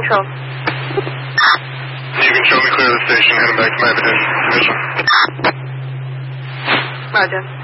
control. You can show me clear of the station, heading back to my position. Roger.